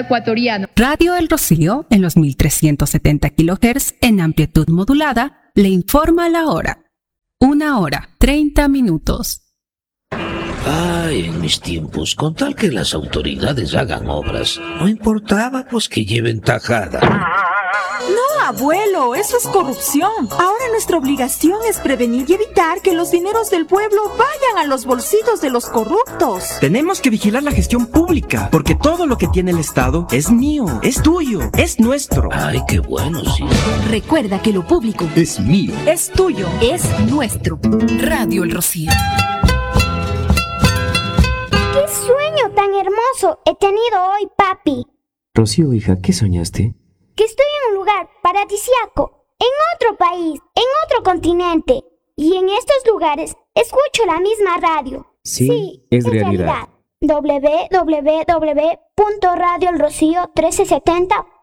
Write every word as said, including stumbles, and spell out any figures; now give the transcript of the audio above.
ecuatoriano. Radio El Rocío, en los mil trescientos setenta kilohertz en amplitud modulada, le informa la hora. Una hora, treinta minutos. Ay, en mis tiempos, con tal que las autoridades hagan obras, no importaba pues que lleven tajada. No, abuelo, eso es corrupción. Ahora nuestra obligación es prevenir y evitar que los dineros del pueblo vayan a los bolsillos de los corruptos. Tenemos que vigilar la gestión pública, porque todo lo que tiene el Estado es mío, es tuyo, es nuestro. Ay, qué bueno, sí. Recuerda que lo público es mío, es tuyo, es nuestro. Radio El Rocío. ¡Qué sueño tan hermoso he tenido hoy, papi! Rocío, hija, ¿qué soñaste? Que estoy en un lugar paradisíaco, en otro país, en otro continente. Y en estos lugares escucho la misma radio. Sí, sí es, es realidad. realidad. doble u doble u doble u punto radio el rocío mil trescientos setenta